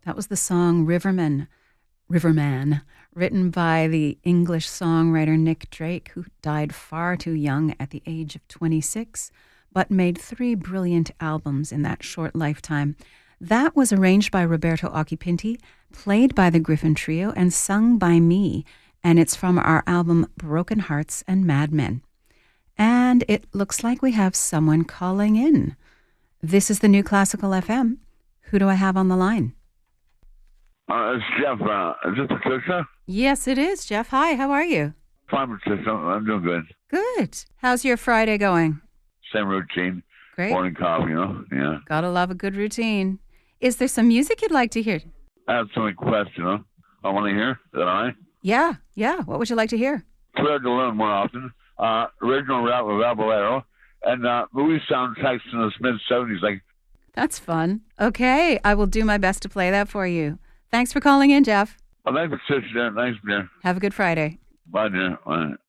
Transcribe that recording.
That was the song Riverman, written by the English songwriter Nick Drake, who died far too young at the age of 26, but made 3 brilliant albums in that short lifetime. That was arranged by Roberto Occhipinti, played by the Griffin Trio, and sung by me, and it's from our album Broken Hearts and Mad Men. And it looks like we have someone calling in. This is the New Classical FM. Who do I have on the line? It's Jeff. Is this Patricia? Yes, it is, Jeff. Hi, how are you? Fine, Patricia. I'm doing good. Good. How's your Friday going? Same routine. Great. Morning coffee, Yeah. Gotta love a good routine. Is there some music you'd like to hear? I have some requests, I want to hear. Is that all right? Yeah. What would you like to hear? Claire de Lune more often. Original rap with Al Bolero. And movie soundtracks in the mid-70s. Like. That's fun. Okay, I will do my best to play that for you. Thanks for calling in, Jeff. Thanks, Patricia. Thanks, dear. Have a good Friday. Bye, dear. Bye.